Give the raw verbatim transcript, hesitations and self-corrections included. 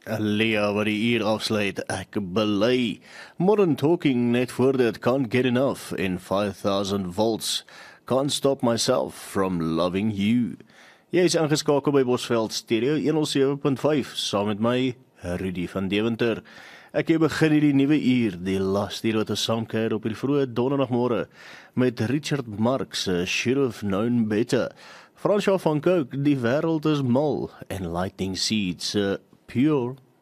Lea wat die uur afsluit, ek belei. Modern talking net voor dit, can't get enough in five thousand volts. Can't stop myself from loving you. Jy is ingeskakel by Bosveld Stereo honderd sewe punt vyf, saam met my, Rudy van Deventer. Ek het begin hierdie nuwe uur, die laaste uur wat ons saamkuier op die vroeë donderdagmôre, met Richard Marx, Should Have Known Better. François van Cooke, Die Wêreld is Mal, en Lightning Seeds, Pure